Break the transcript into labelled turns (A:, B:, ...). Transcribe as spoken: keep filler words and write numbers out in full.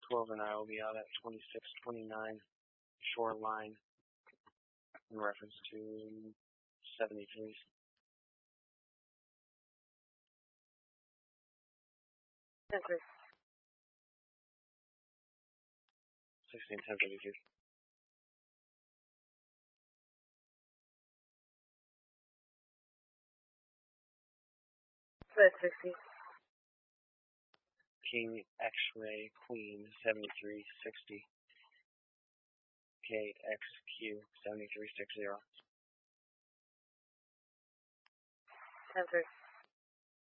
A: twelve and I will be out at twenty-six twenty-nine shoreline in reference to seventy-three.
B: Enter.
A: sixteen ten thirty-two.
B: Flight sixty.
A: King X-ray Queen seventy-three sixty. K X Q seventy-three sixty.
B: Enter.